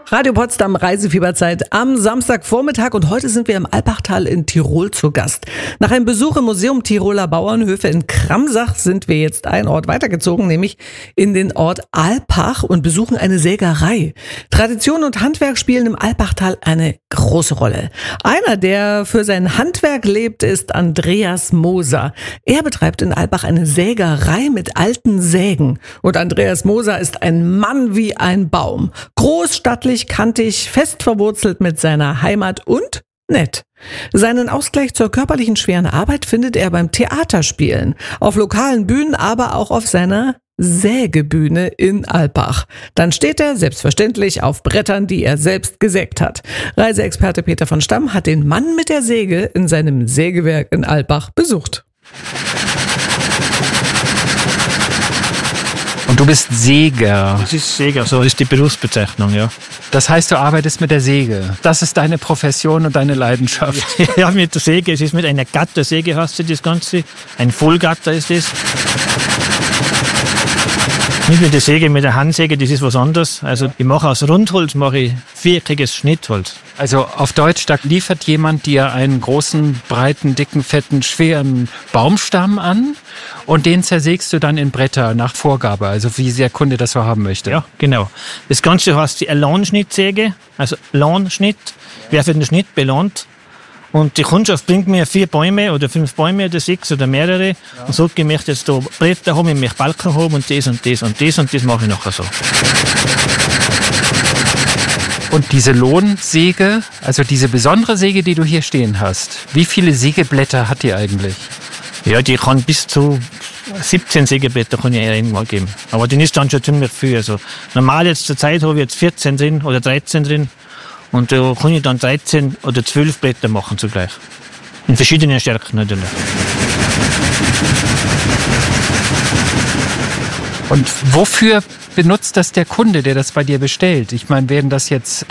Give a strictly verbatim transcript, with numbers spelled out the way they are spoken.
Radio Potsdam Reisefieberzeit am Samstagvormittag und heute sind wir im Alpachtal in Tirol zu Gast. Nach einem Besuch im Museum Tiroler Bauernhöfe in Kramsach sind wir jetzt einen Ort weitergezogen, nämlich in den Ort Alpach und besuchen eine Sägerei. Tradition und Handwerk spielen im Alpachtal eine große Rolle. Einer, der für sein Handwerk lebt, ist Andreas Moser. Er betreibt in Alpach eine Sägerei mit alten Sägen. Und Andreas Moser ist ein Mann wie ein Baum. Groß, stattlich, kantig, fest verwurzelt mit seiner Heimat und nett. Seinen Ausgleich zur körperlichen schweren Arbeit findet er beim Theaterspielen, auf lokalen Bühnen, aber auch auf seiner Sägebühne in Alpach. Dann steht er selbstverständlich auf Brettern, die er selbst gesägt hat. Reiseexperte Peter von Stamm hat den Mann mit der Säge in seinem Sägewerk in Alpach besucht. Und du bist Säger. Das ist Säger, so ist die Berufsbezeichnung, ja. Das heißt, du arbeitest mit der Säge. Das ist deine Profession und deine Leidenschaft. Ja, mit der Säge. Es ist mit einer Gattersäge, hast du das Ganze. Ein Vollgatter ist das. Nicht mit der Säge, mit der Handsäge, das ist was anderes. Also ich mache aus Rundholz mache ich viereckiges Schnittholz. Also auf Deutsch, da liefert jemand dir einen großen, breiten, dicken, fetten, schweren Baumstamm an und den zersägst du dann in Bretter nach Vorgabe, also wie der Kunde das so haben möchte. Ja, genau. Das Ganze heißt die Elan-Schnittsäge, also Elan-Schnitt, wer für den Schnitt belohnt. Und die Kundschaft bringt mir vier Bäume oder fünf Bäume oder sechs oder mehrere. Ja. Und sagt, ich möchte jetzt da Bretter haben, ich möchte Balken haben und das und das und das und das mache ich nachher so. Und diese Lohnsäge, also diese besondere Säge, die du hier stehen hast, wie viele Sägeblätter hat die eigentlich? Ja, die kann bis zu siebzehn Sägeblätter kann ich irgendwann geben. Aber die ist dann schon ziemlich viel. Also normal jetzt zur Zeit habe ich jetzt vierzehn drin oder dreizehn drin. Und da kann ich dann dreizehn oder zwölf Blätter machen zugleich. In verschiedenen Stärken natürlich. Und wofür benutzt das der Kunde, der das bei dir bestellt? Ich meine, werden das jetzt